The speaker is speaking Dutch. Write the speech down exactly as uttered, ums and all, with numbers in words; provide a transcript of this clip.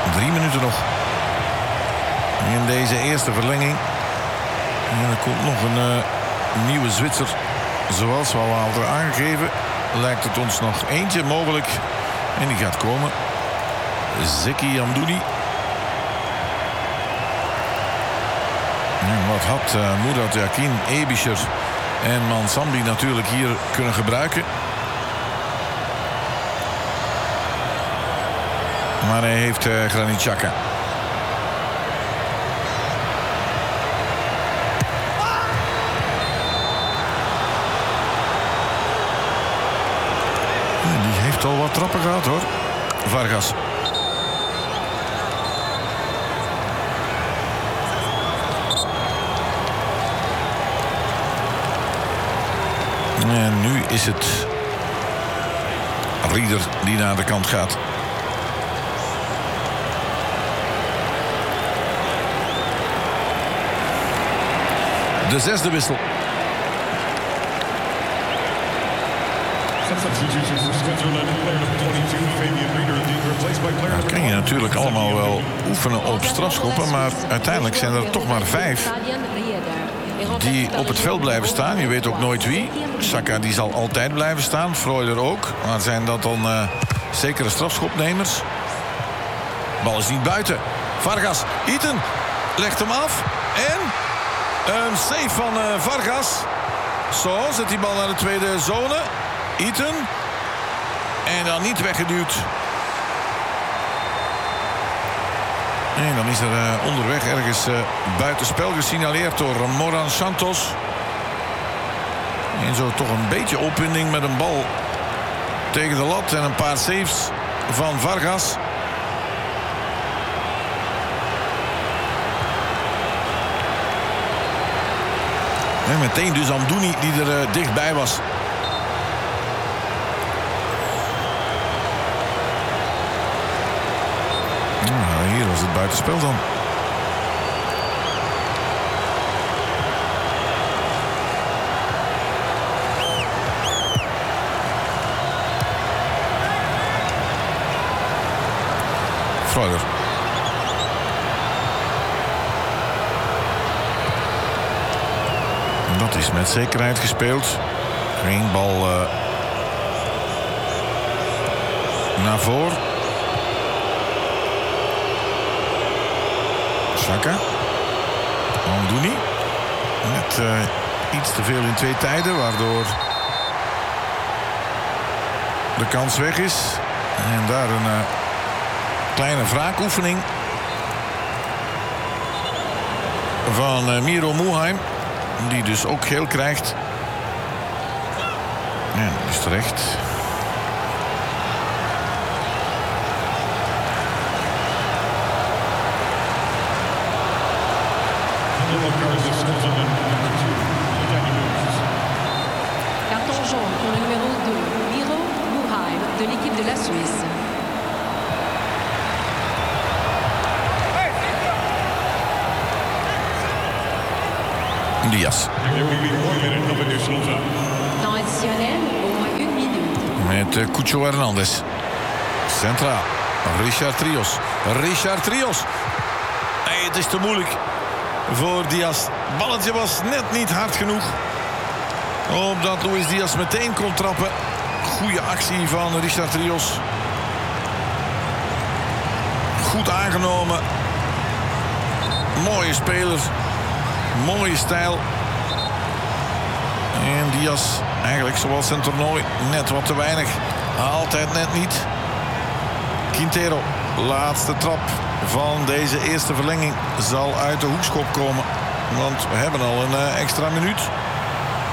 Drie minuten nog. In deze eerste verlenging. En er komt nog een uh, nieuwe Zwitser. Zoals we al hadden aangegeven, lijkt het ons nog eentje mogelijk. En die gaat komen. Zeki Amdouni. En wat had uh, Murat Yakin, Ebischer en Mansambi natuurlijk hier kunnen gebruiken. Maar hij heeft uh, Granit Xhaka. Die heeft al wat trappen gehad hoor. Vargas. En nu is het Rieder die naar de kant gaat. De zesde wissel. Dat kan je natuurlijk allemaal wel oefenen op strafschoppen, maar uiteindelijk zijn er toch maar vijf die op het veld blijven staan. Je weet ook nooit wie. Xhaka die zal altijd blijven staan. Freuler ook. Maar zijn dat dan uh, zekere strafschopnemers? Bal is niet buiten. Vargas. Iten legt hem af. En een save van uh, Vargas. Zo zet die bal naar de tweede zone. Iten. En dan niet weggeduwd. En dan is er uh, onderweg ergens uh, buitenspel gesignaleerd door Moran Santos. En zo toch een beetje opwinding met een bal tegen de lat. En een paar saves van Vargas. En meteen dus Amdouni die er uh, dichtbij was. Nou, hier was het buitenspel dan. Freuler. Dat is met zekerheid gespeeld. Geen bal uh, naar voren. Xhaka. Amdouni. Met uh, iets te veel in twee tijden, waardoor de kans weg is. En daar een uh, kleine wraakoefening van uh, Miro Muheim. Die dus ook geel krijgt. Ja, dat is terecht. Carton jaune pour le numéro deux, Miro Muheim de l'équipe de la Suisse. Diaz. Temps additionnel, au moins une minute. Met uh, Cucho Hernandez. Centraal. Richard Trios. Richard Trios. Nee, het is te moeilijk voor Diaz. Balletje was net niet hard genoeg. Omdat Luis Diaz meteen kon trappen. Goeie actie van Richard Trios. Goed aangenomen. Mooie speler. Mooie stijl. En Diaz, eigenlijk zoals in het toernooi, net wat te weinig. Altijd net niet. Quintero, laatste trap van deze eerste verlenging, zal uit de hoekschop komen. Want we hebben al een uh, extra minuut.